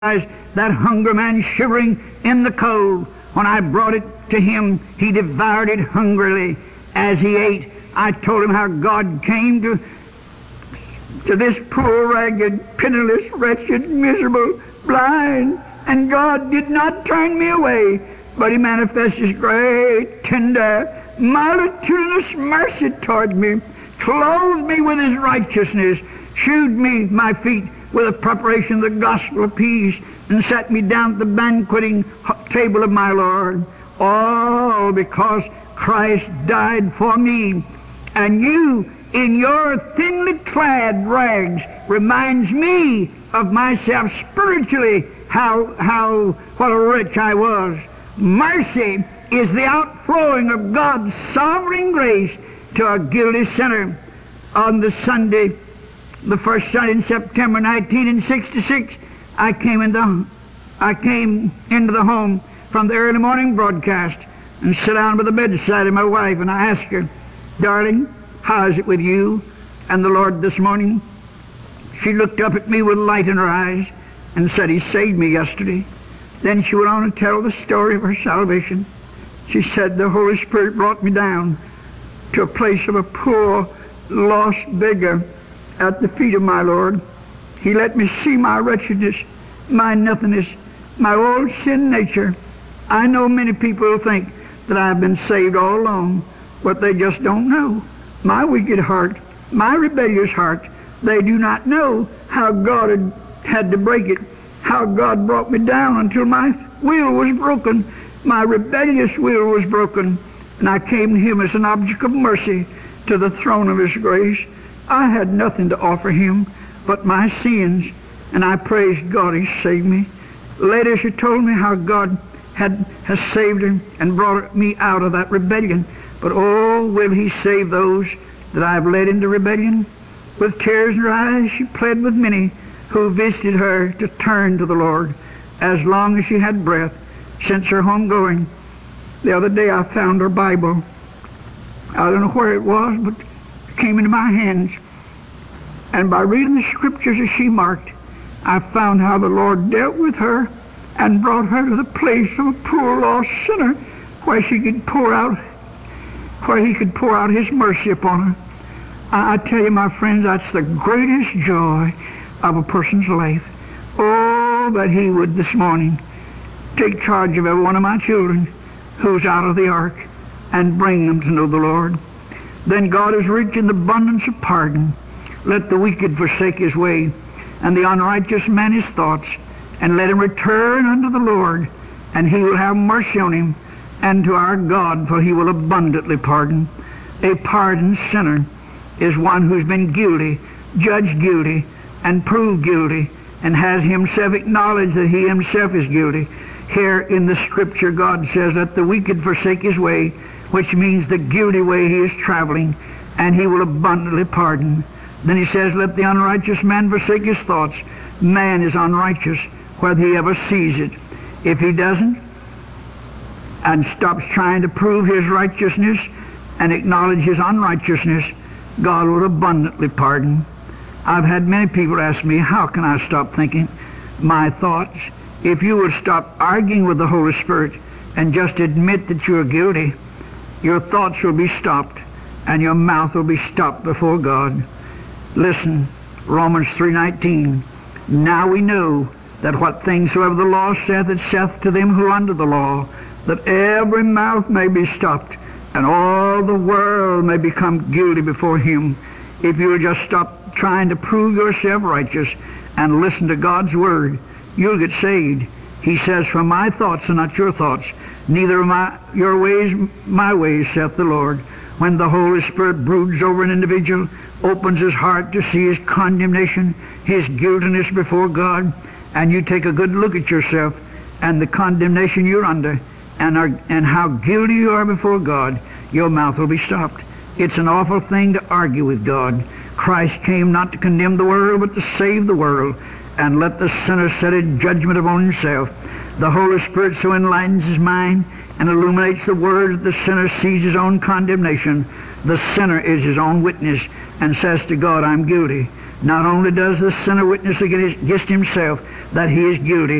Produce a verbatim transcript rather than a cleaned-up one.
that hunger man shivering in the cold. When I brought it to him, he devoured it hungrily. As he ate, I told him how God came to, to this poor, ragged, penniless, wretched, miserable, blind, and God did not turn me away, but he manifested his great, tender, multitudinous mercy toward me, clothed me with his righteousness, shewed me my feet with a preparation of the gospel of peace, and sat me down at the banqueting table of my Lord. All because Christ died for me. And you, in your thinly clad rags, reminds me of myself spiritually, how, how, what a wretch I was. Mercy is the outflowing of God's sovereign grace to a guilty sinner. On the Sunday, the first Sunday in September nineteen sixty-six, I came into, I came into the home from the early morning broadcast and sat down by the bedside of my wife, and I asked her, "Darling, how is it with you and the Lord this morning?" She looked up at me with light in her eyes and said, "He saved me yesterday." Then she went on to tell the story of her salvation. She said, "The Holy Spirit brought me down to a place of a poor, lost beggar at the feet of my Lord. He let me see my wretchedness, my nothingness, my old sin nature. I know many people think that I've been saved all along, but they just don't know. My wicked heart, my rebellious heart, they do not know how God had, had to break it, how God brought me down until my will was broken, my rebellious will was broken, and I came to him as an object of mercy to the throne of his grace. I had nothing to offer him but my sins, and I praised God he saved me." Later she told me how God had has saved her and brought me out of that rebellion. But oh, will he save those that I have led into rebellion? With tears in her eyes she pled with many who visited her to turn to the Lord as long as she had breath since her homegoing. The other day I found her Bible. I don't know where it was, but it came into my hands. And by reading the scriptures as she marked, I found how the Lord dealt with her and brought her to the place of a poor lost sinner where she could pour out, where he could pour out his mercy upon her. I, I tell you, my friends, that's the greatest joy of a person's life. Oh, that he would this morning take charge of every one of my children who's out of the ark and bring them to know the Lord. Then God is rich in the abundance of pardon. Let the wicked forsake his way, and the unrighteous man his thoughts, and let him return unto the Lord, and he will have mercy on him, and to our God, for he will abundantly pardon. A pardoned sinner is one who's been guilty, judged guilty, and proved guilty, and has himself acknowledged that he himself is guilty. Here in the scripture God says, "Let the wicked forsake his way," which means the guilty way he is traveling, and he will abundantly pardon. Then he says, "Let the unrighteous man forsake his thoughts." Man is unrighteous, whether he ever sees it. If he doesn't, and stops trying to prove his righteousness and acknowledge his unrighteousness, God will abundantly pardon. I've had many people ask me, how can I stop thinking my thoughts? If you would stop arguing with the Holy Spirit and just admit that you are guilty, your thoughts will be stopped and your mouth will be stopped before God. Listen, Romans three nineteen. "Now we know that what things soever the law saith, it saith to them who are under the law, that every mouth may be stopped, and all the world may become guilty before him." If you will just stop trying to prove yourself righteous and listen to God's word, you'll get saved. He says, "For my thoughts are not your thoughts, neither are my, your ways my ways, saith the Lord." When the Holy Spirit broods over an individual, opens his heart to see his condemnation, his guiltiness before God, and you take a good look at yourself and the condemnation you're under, and, are, and how guilty you are before God, your mouth will be stopped. It's an awful thing to argue with God. Christ came not to condemn the world, but to save the world, and let the sinner set a judgment upon himself. The Holy Spirit so enlightens his mind and illuminates the words that the sinner sees his own condemnation. The sinner is his own witness and says to God, "I'm guilty." Not only does the sinner witness against himself, that he is guilty.